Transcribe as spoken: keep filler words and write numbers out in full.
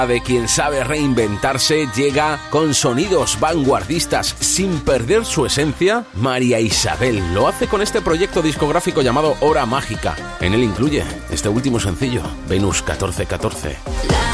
De quien sabe reinventarse, llega con sonidos vanguardistas sin perder su esencia. María Isabel lo hace con este proyecto discográfico llamado Hora Mágica. En él incluye este último sencillo, Venus catorce catorce.